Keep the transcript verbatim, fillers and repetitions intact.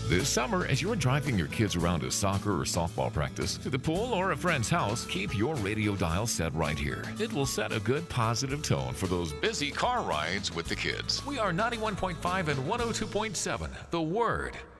This summer, as you're driving your kids around to soccer or softball practice, to the pool, or a friend's house, keep your radio dial set right here. It will set a good positive tone for those busy car rides with the kids. We are ninety-one point five and one oh two point seven, The Word.